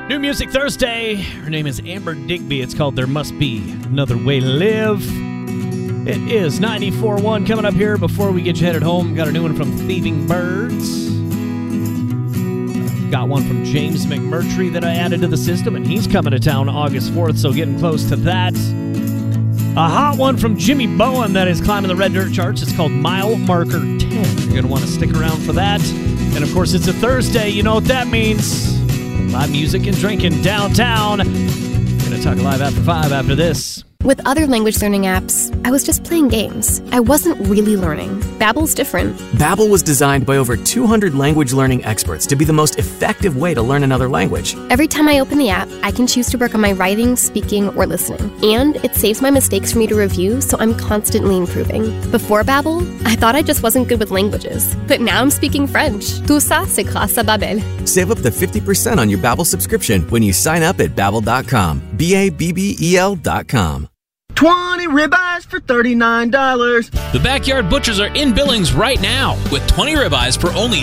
New Music Thursday. Her name is Amber Digby. It's called There Must Be Another Way to Live. It is 94.1 coming up here before we get you headed home. Got a new one from Thieving Birds. Got one from James McMurtry that I added to the system, and he's coming to town August 4th, so getting close to that. A hot one from Jimmy Bowen that is climbing the Red Dirt charts. It's called Mile Marker 10. You're going to want to stick around for that. And, of course, it's a Thursday. You know what that means. Live music and drinking downtown. Going to talk live after 5 after this. With other language learning apps, I was just playing games. I wasn't really learning. Babbel's different. Babbel was designed by over 200 language learning experts to be the most effective way to learn another language. Every time I open the app, I can choose to work on my writing, speaking, or listening. And it saves my mistakes for me to review, so I'm constantly improving. Before Babbel, I thought I just wasn't good with languages. But now I'm speaking French. Tout ça, c'est grâce à Babbel. Save up to 50% on your Babbel subscription when you sign up at Babbel.com. Babbel.com. 20 ribeyes for $39. The Backyard Butchers are in Billings right now with 20 ribeyes for only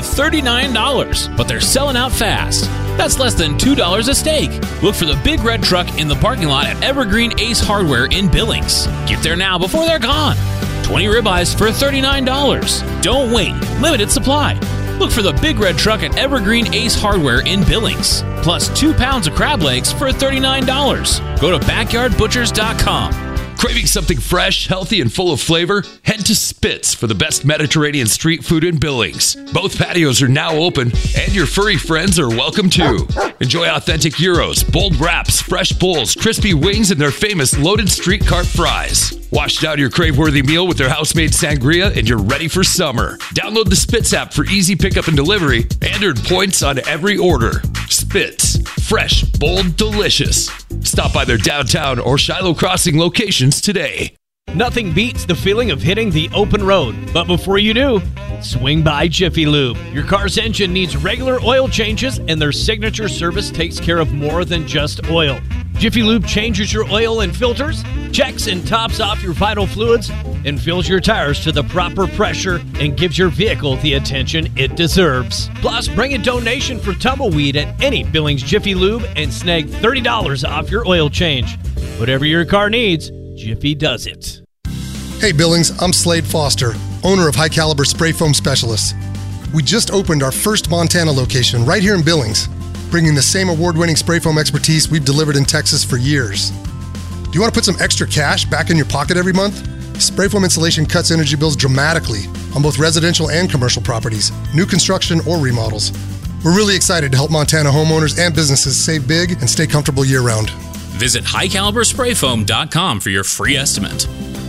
$39, but they're selling out fast. That's less than $2 a steak. Look for the big red truck in the parking lot at Evergreen Ace Hardware in Billings. Get there now before they're gone. 20 ribeyes for $39. Don't wait. Limited supply. Look for the big red truck at Evergreen Ace Hardware in Billings. Plus 2 pounds of crab legs for $39. Go to backyardbutchers.com. Craving something fresh, healthy, and full of flavor? Head to Spitz for the best Mediterranean street food in Billings. Both patios are now open, and your furry friends are welcome too. Enjoy authentic gyros, bold wraps, fresh bowls, crispy wings, and their famous loaded street cart fries. Wash down your crave-worthy meal with their house-made sangria, and you're ready for summer. Download the Spitz app for easy pickup and delivery, and earn points on every order. Spitz. Fresh, bold, delicious. Stop by their downtown or Shiloh Crossing locations today. Nothing beats the feeling of hitting the open road. But before you do, swing by Jiffy Lube. Your car's engine needs regular oil changes, and their signature service takes care of more than just oil. Jiffy Lube changes your oil and filters, checks and tops off your vital fluids, and fills your tires to the proper pressure and gives your vehicle the attention it deserves. Plus, bring a donation for tumbleweed at any Billings Jiffy Lube and snag $30 off your oil change. Whatever your car needs, Jiffy does it. Hey Billings, I'm Slade Foster, owner of High Caliber Spray Foam Specialists. We just opened our first Montana location right here in Billings, bringing the same award-winning spray foam expertise we've delivered in Texas for years. Do you want to put some extra cash back in your pocket every month? Spray foam insulation cuts energy bills dramatically on both residential and commercial properties, new construction or remodels. We're really excited to help Montana homeowners and businesses save big and stay comfortable year-round. Visit highcalibersprayfoam.com for your free estimate.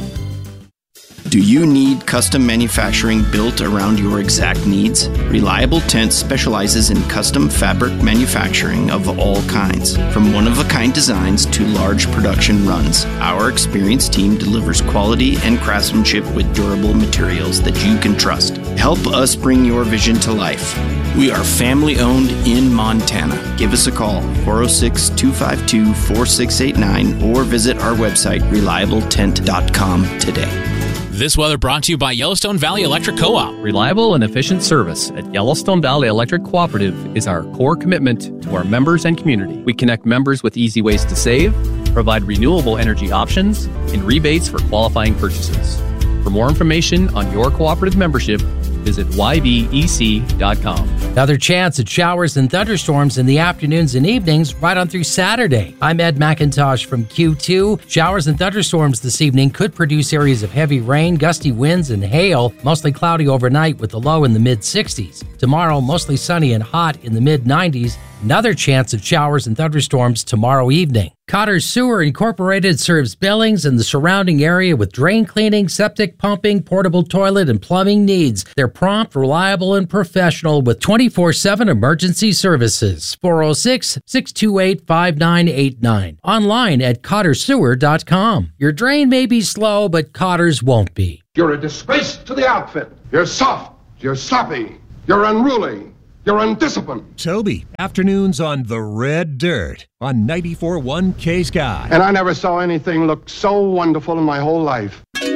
Do you need custom manufacturing built around your exact needs? Reliable Tent specializes in custom fabric manufacturing of all kinds, from one-of-a-kind designs to large production runs. Our experienced team delivers quality and craftsmanship with durable materials that you can trust. Help us bring your vision to life. We are family-owned in Montana. Give us a call, 406-252-4689, or visit our website, reliabletent.com today. This weather brought to you by Yellowstone Valley Electric Co-op. Reliable and efficient service at Yellowstone Valley Electric Cooperative is our core commitment to our members and community. We connect members with easy ways to save, provide renewable energy options, and rebates for qualifying purchases. For more information on your cooperative membership, visit ybec.com. Another chance at showers and thunderstorms in the afternoons and evenings right on through Saturday. I'm Ed McIntosh from Q2. Showers and thunderstorms this evening could produce areas of heavy rain, gusty winds, and hail. Mostly cloudy overnight with the low in the mid-60s. Tomorrow, mostly sunny and hot in the mid-90s. Another chance of showers and thunderstorms tomorrow evening. Cotter Sewer Incorporated serves Billings and the surrounding area with drain cleaning, septic pumping, portable toilet, and plumbing needs. They're prompt, reliable, and professional with 24/7 emergency services. 406-628-5989. Online at cottersewer.com. Your drain may be slow, but Cotter's won't be. You're a disgrace to the outfit. You're soft. You're sloppy. You're unruly. You're undisciplined. Toby, afternoons on the Red Dirt on 94.1 K-Sky. And I never saw anything look so wonderful in my whole life.